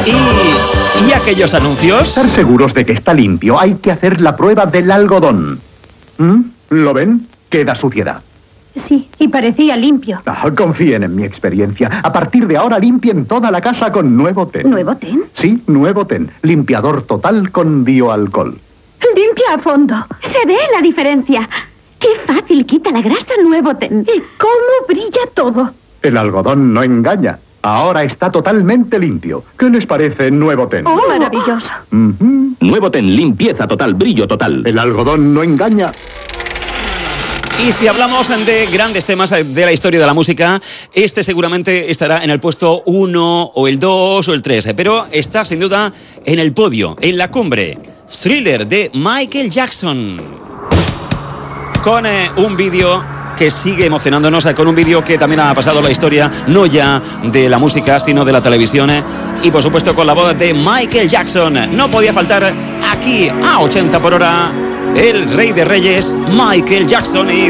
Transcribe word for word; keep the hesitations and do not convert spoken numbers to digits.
¿Y, y aquellos anuncios? Estar seguros de que está limpio, hay que hacer la prueba del algodón. ¿Mm? ¿Lo ven? Queda suciedad. Sí, y parecía limpio. Ah, confíen en mi experiencia. A partir de ahora limpien toda la casa con Nuevo Ten. ¿Nuevo Ten? Sí, Nuevo Ten. Limpiador total con bioalcohol. Limpia a fondo. Se ve la diferencia. Qué fácil quita la grasa Nuevo Ten. Y cómo brilla todo. El algodón no engaña. Ahora está totalmente limpio. ¿Qué les parece Nuevo Ten? Oh, maravilloso. Uh-huh. Nuevo Ten, limpieza total, brillo total. El algodón no engaña. Y si hablamos de grandes temas de la historia de la música, este seguramente estará en el puesto uno o el dos o el tres, pero está sin duda en el podio, en la cumbre. Thriller de Michael Jackson. Con eh, un vídeo que sigue emocionándonos, con un vídeo que también ha pasado la historia, no ya de la música, sino de la televisión, eh, y por supuesto con la voz de Michael Jackson. No podía faltar aquí a ochenta por hora el rey de reyes, Michael Jackson, y